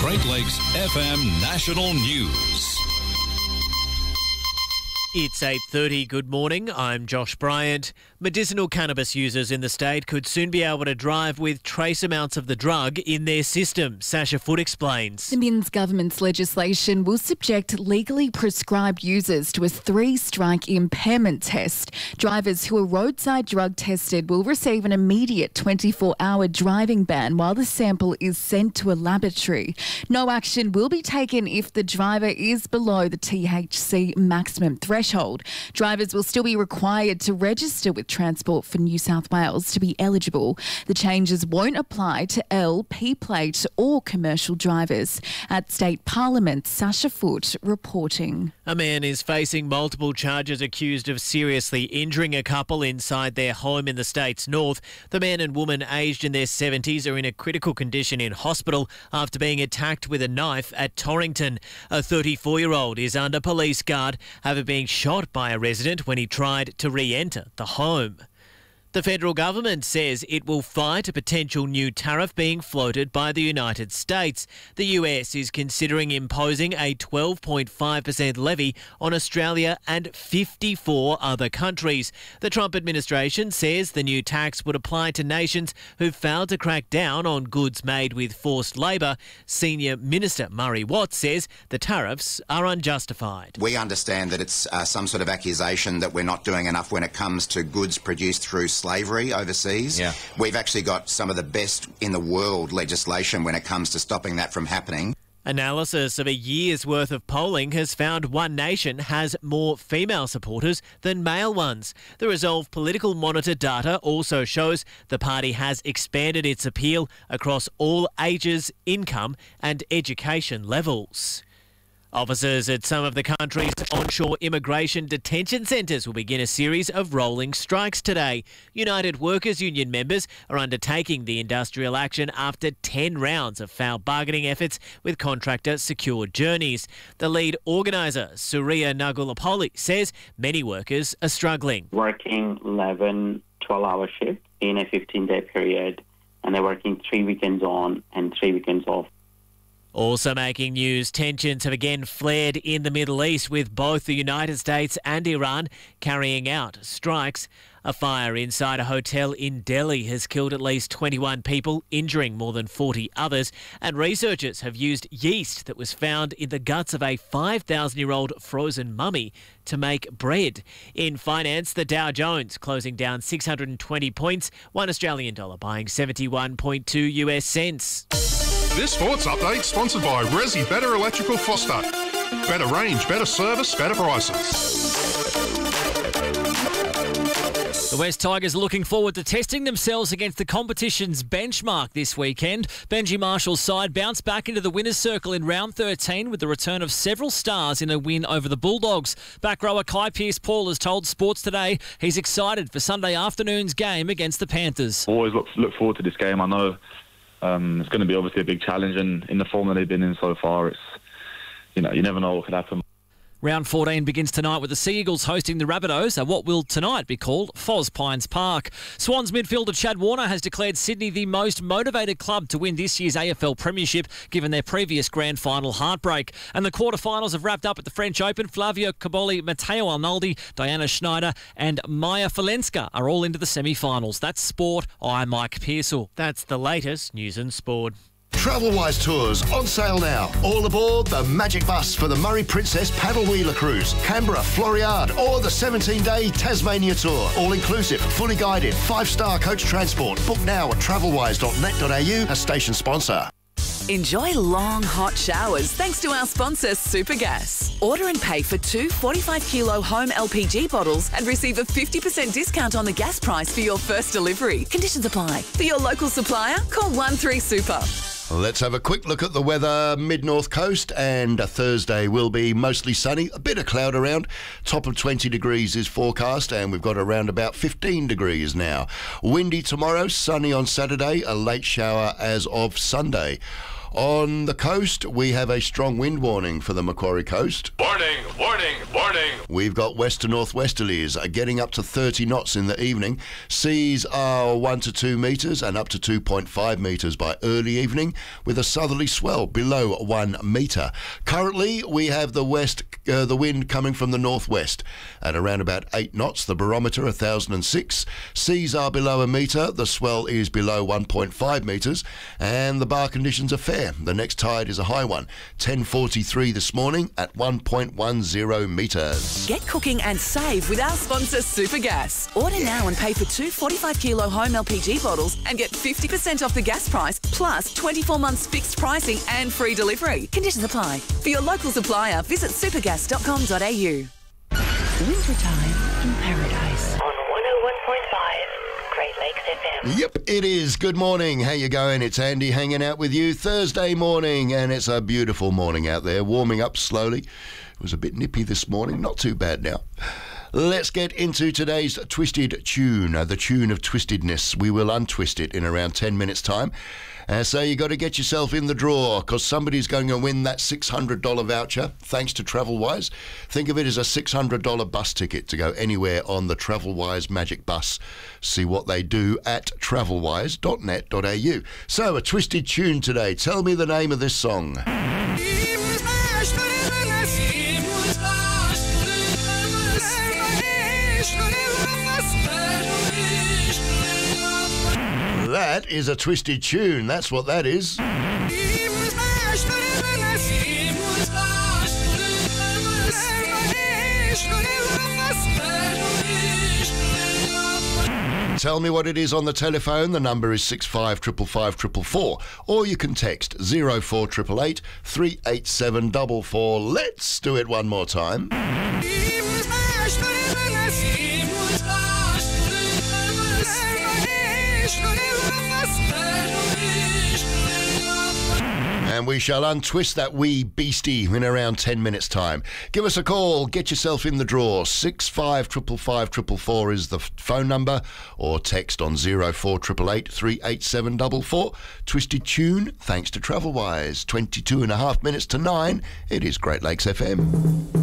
Great Lakes FM National News. It's 8:30. Good morning. I'm Josh Bryant. Medicinal cannabis users in the state could soon be able to drive with trace amounts of the drug in their system. Sasha Foote explains. The Minns government's legislation will subject legally prescribed users to a 3-strike impairment test. Drivers who are roadside drug tested will receive an immediate 24-hour driving ban while the sample is sent to a laboratory. No action will be taken if the driver is below the THC maximum threshold. Drivers will still be required to register with Transport for New South Wales to be eligible. The changes won't apply to L, P plate or commercial drivers. At State Parliament, Sasha Foote reporting. A man is facing multiple charges accused of seriously injuring a couple inside their home in the state's north. The man and woman aged in their 70s are in a critical condition in hospital after being attacked with a knife at Torrington. A 34-year-old is under police guard, having been shot by a resident when he tried to re-enter the home. The federal government says it will fight a potential new tariff being floated by the United States. The US is considering imposing a 12.5% levy on Australia and 54 other countries. The Trump administration says the new tax would apply to nations who failed to crack down on goods made with forced labour. Senior Minister Murray Watt says the tariffs are unjustified. We understand that it's some sort of accusation that we're not doing enough when it comes to goods produced through slavery overseas. Yeah. We've actually got some of the best in the world legislation when it comes to stopping that from happening. Analysis of a year's worth of polling has found One Nation has more female supporters than male ones. The Resolve Political Monitor data also shows the party has expanded its appeal across all ages, income and education levels. Officers at some of the country's onshore immigration detention centres will begin a series of rolling strikes today. United Workers Union members are undertaking the industrial action after 10 rounds of foul bargaining efforts with contractor Secure Journeys. The lead organiser, Surya Nagulapalli, says many workers are struggling. Working 11, 12-hour shifts in a 15-day period, and they're working 3 weekends on and 3 weekends off. Also making news, tensions have again flared in the Middle East, with both the United States and Iran carrying out strikes. A fire inside a hotel in Delhi has killed at least 21 people, injuring more than 40 others. And researchers have used yeast that was found in the guts of a 5,000-year-old frozen mummy to make bread. In finance, the Dow Jones closing down 620 points, $1 buying 71.2 US cents. This sports update sponsored by Resi Better Electrical Foster. Better range, better service, better prices. The West Tigers are looking forward to testing themselves against the competition's benchmark this weekend. Benji Marshall's side bounced back into the winner's circle in round 13 with the return of several stars in a win over the Bulldogs. Back rower Kai Pearce-Paul has told Sports Today he's excited for Sunday afternoon's game against the Panthers. Always look forward to this game. I know it's going to be obviously a big challenge, and in the form that they've been in so far, it's, you never know what could happen. Round 14 begins tonight with the Sea Eagles hosting the Rabbitohs at what will tonight be called Foz Pines Park. Swans midfielder Chad Warner has declared Sydney the most motivated club to win this year's AFL Premiership, given their previous grand final heartbreak. And the quarterfinals have wrapped up at the French Open. Flavio Caboli, Matteo Arnaldi, Diana Schneider and Maya Falenska are all into the semi-finals. That's sport. I'm Mike Pearsall. That's the latest news and sport. Travelwise Tours on sale now. All aboard the Magic Bus for the Murray Princess Paddle Wheeler Cruise, Canberra, Floriade, or the 17-day Tasmania Tour. All inclusive, fully guided, 5-star coach transport. Book now at travelwise.net.au, a station sponsor. Enjoy long, hot showers thanks to our sponsor, Supergas. Order and pay for 2 45-kilo home LPG bottles and receive a 50% discount on the gas price for your first delivery. Conditions apply. For your local supplier, call 13-SUPER. Let's have a quick look at the weather. Mid-North Coast, and Thursday will be mostly sunny, a bit of cloud around. Top of 20 degrees is forecast, and we've got around about 15 degrees now. Windy tomorrow, sunny on Saturday, a late shower as of Sunday. On the coast, we have a strong wind warning for the Macquarie Coast. Warning, warning, warning. We've got west to northwesterlies getting up to 30 knots in the evening. Seas are 1 to 2 metres and up to 2.5 metres by early evening, with a southerly swell below 1 metre. Currently, we have the wind coming from the northwest at around about 8 knots. The barometer 1,006. Seas are below 1 metre. The swell is below 1.5 metres, and the bar conditions are fair. The next tide is a high one, 10:43 this morning at 1.10 metres. Get cooking and save with our sponsor Supergas. Order now and pay for 2 45-kilo home LPG bottles and get 50% off the gas price, plus 24 months fixed pricing and free delivery. Conditions apply. For your local supplier, visit supergas.com.au. Wintertime in Paradise on 101.5 Great Lakes FM. Yep, it is. Good morning. How you going? It's Andy hanging out with you Thursday morning, and it's a beautiful morning out there, warming up slowly. It was a bit nippy this morning, not too bad now. Let's get into today's Twisted Tune, the tune of twistedness. We will untwist it in around 10 minutes' time. So you got to get yourself in the draw, because somebody's going to win that $600 voucher, thanks to TravelWise. Think of it as a $600 bus ticket to go anywhere on the TravelWise Magic Bus. See what they do at travelwise.net.au. So, a Twisted Tune today. Tell me the name of this song. That is a Twisted Tune. That's what that is. Tell me what it is on the telephone. The number is 6555 or you can text 04888 387 44. Let's do it one more time. And we shall untwist that wee beastie in around 10 minutes' time. Give us a call. Get yourself in the draw. 6555 is the phone number, or text on 04888 387 44. Twisted Tune, thanks to TravelWise. 22 and a half minutes to 9. It is Great Lakes FM.